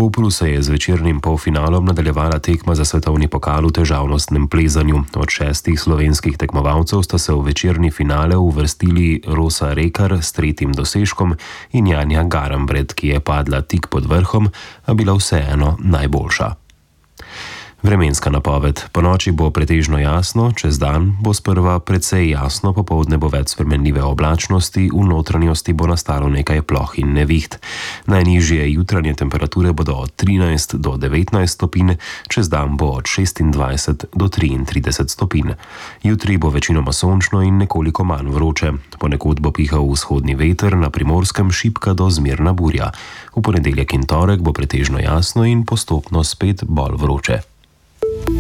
Kopru se je z večernim polfinalom nadaljevala tekma za svetovni pokal v težavnostnem plezanju. Od 6 slovenskih tekmovalcev sta se v večerni finale uvrstili Rosa Rekar s 3. dosežkom in Janja Garambred, ki je padla tik pod vrhom, a bila vseeno najboljša. Vremenska napoved. Ponoči bo pretežno jasno, čez dan bo sprva precej jasno, popoldne bo več spremenljive oblačnosti, v notranjosti bo nastalo nekaj ploh in neviht. Najnižje jutranje temperature bodo od 13 do 19 stopinj, čez dan bo od 26 do 33 stopinj. Jutri bo večinoma sončno in nekoliko manj vroče. Ponekod bo pihal vzhodni veter, na Primorskem šibka do zmerna burja. V ponedeljek in torek bo pretežno jasno in postopno spet bolj vroče.